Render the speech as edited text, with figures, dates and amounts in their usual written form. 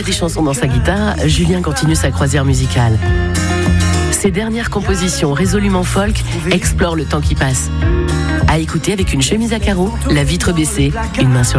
a des chansons dans sa guitare, Julien continue sa croisière musicale. Ses dernières compositions résolument folk explorent le temps qui passe. À écouter avec une chemise à carreaux, la vitre baissée, une main sur